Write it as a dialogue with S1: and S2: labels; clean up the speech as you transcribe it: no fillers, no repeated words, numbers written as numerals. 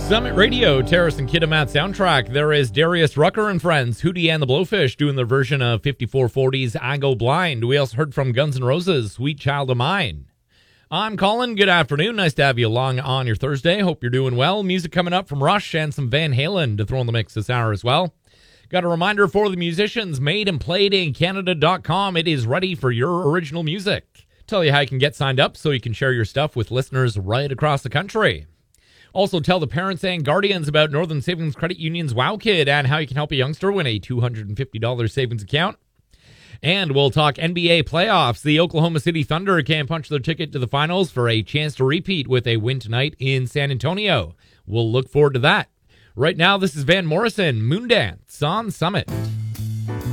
S1: Summit Radio, Terrace and Kitimat soundtrack. There is Darius Rucker and Friends, Hootie and the Blowfish doing their version of 5440's I Go Blind. We also heard from Guns N' Roses, Sweet Child of Mine. I'm Colin. Good afternoon. Nice to have you along on your Thursday. Hope you're doing well. Music coming up from Rush and some Van Halen to throw in the mix this hour as well. Got a reminder for the musicians, made and played in Canada.com. It is ready for your original music. Tell you how you can get signed up so you can share your stuff with listeners right across the country. Also tell the parents and guardians about Northern Savings Credit Union's Wow Kid and how you can help a youngster win a $250 savings account. And we'll talk NBA playoffs. The Oklahoma City Thunder can punch their ticket to the finals for a chance to repeat with a win tonight in San Antonio. We'll look forward to that. Right now, this is Van Morrison, Moondance on Summit.